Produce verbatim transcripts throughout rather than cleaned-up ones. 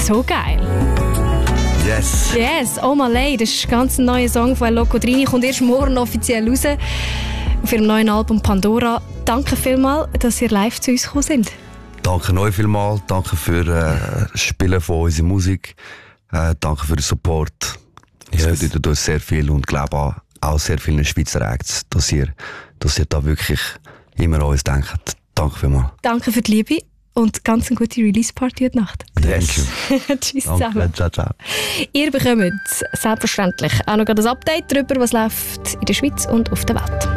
so geil. Yes. Yes, Oh Malay, das ist ein ganz neuer Song von Loco Drini, kommt erst morgen offiziell raus auf ihrem neuen Album Pandora. Danke vielmals, dass ihr live zu uns gekommen sind. Danke euch vielmals, danke für das äh, Spielen von unserer Musik, äh, danke für den Support. Es yes. bedeutet uns sehr viel und glaube auch, auch sehr vielen Schweizer Acts, dass ihr, dass ihr da wirklich immer an uns denkt. Danke vielmals. Danke für die Liebe. Und ganz eine gute Release-Party heute Nacht. Yes. Tschüss Danke. zusammen. Ciao, ciao. Ihr bekommt selbstverständlich auch noch ein Update darüber, was läuft in der Schweiz und auf der Welt.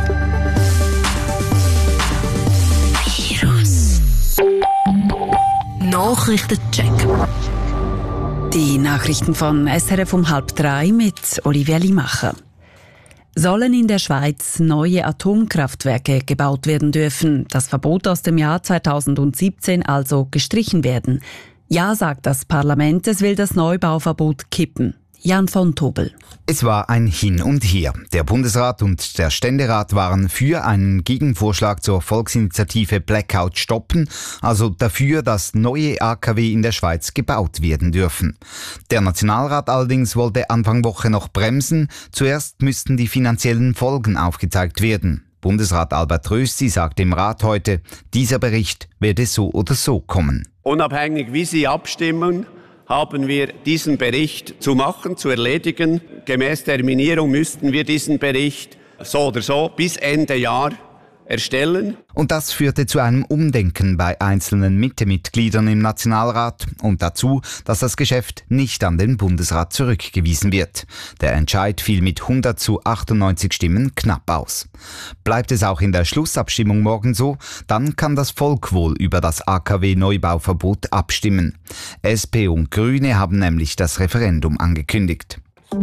Virus. Nachrichtencheck. Die Nachrichten von S R F um halb drei mit Olivia Limacher. Sollen in der Schweiz neue Atomkraftwerke gebaut werden dürfen? Das Verbot aus dem Jahr zweitausendsiebzehn also gestrichen werden? Ja, sagt das Parlament, es will das Neubauverbot kippen. Jan von Tobel. Es war ein Hin und Her. Der Bundesrat und der Ständerat waren für einen Gegenvorschlag zur Volksinitiative Blackout stoppen, also dafür, dass neue A K W in der Schweiz gebaut werden dürfen. Der Nationalrat allerdings wollte Anfang Woche noch bremsen. Zuerst müssten die finanziellen Folgen aufgezeigt werden. Bundesrat Albert Rösti sagte im Rat heute, dieser Bericht werde so oder so kommen. Unabhängig wie Sie abstimmen, haben wir diesen Bericht zu machen, zu erledigen. Gemäß Terminierung müssten wir diesen Bericht so oder so bis Ende Jahr erstellen. Und das führte zu einem Umdenken bei einzelnen Mitte-Mitgliedern im Nationalrat und dazu, dass das Geschäft nicht an den Bundesrat zurückgewiesen wird. Der Entscheid fiel mit hundert zu achtundneunzig Stimmen knapp aus. Bleibt es auch in der Schlussabstimmung morgen so, dann kann das Volk wohl über das A K W-Neubauverbot abstimmen. S P und Grüne haben nämlich das Referendum angekündigt.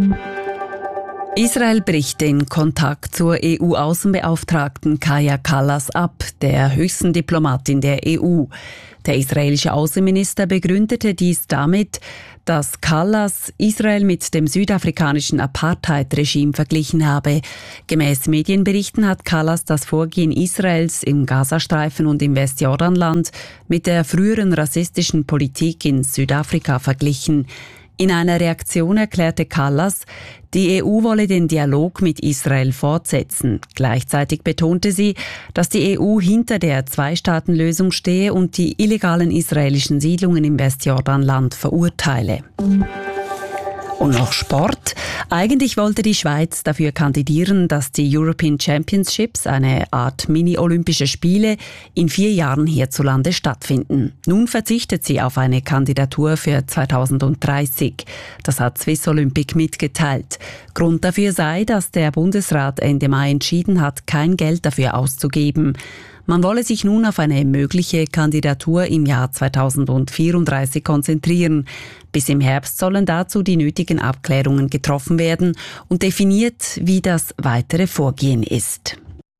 Israel bricht den Kontakt zur E U-Außenbeauftragten Kaja Kallas ab, der höchsten Diplomatin der E U. Der israelische Außenminister begründete dies damit, dass Kallas Israel mit dem südafrikanischen Apartheid-Regime verglichen habe. Gemäß Medienberichten hat Kallas das Vorgehen Israels im Gazastreifen und im Westjordanland mit der früheren rassistischen Politik in Südafrika verglichen. In einer Reaktion erklärte Kallas, die E U wolle den Dialog mit Israel fortsetzen. Gleichzeitig betonte sie, dass die E U hinter der Zwei-Staaten-Lösung stehe und die illegalen israelischen Siedlungen im Westjordanland verurteile. Und noch Sport. Eigentlich wollte die Schweiz dafür kandidieren, dass die European Championships, eine Art Mini-Olympische Spiele, in vier Jahren hierzulande stattfinden. Nun verzichtet sie auf eine Kandidatur für zweitausenddreißig. Das hat Swiss Olympic mitgeteilt. Grund dafür sei, dass der Bundesrat Ende Mai entschieden hat, kein Geld dafür auszugeben. Man wolle sich nun auf eine mögliche Kandidatur im Jahr zweitausendvierunddreißig konzentrieren. Bis im Herbst sollen dazu die nötigen Abklärungen getroffen werden und definiert, wie das weitere Vorgehen ist.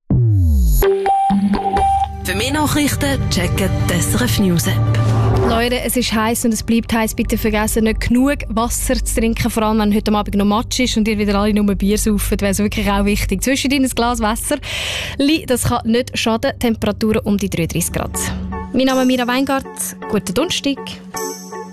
Für mehr Nachrichten checken die S R F News App. Leute, es ist heiß und es bleibt heiß. Bitte vergessen nicht genug Wasser zu trinken, vor allem wenn heute Abend noch Match ist und ihr wieder alle nur Bier saufen, wäre es wirklich auch wichtig. Zwischendrin ein Glas Wasser, das kann nicht schaden. Temperaturen um die dreiunddreißig Grad. Mein Name ist Mira Weingart. Guten Donnerstag.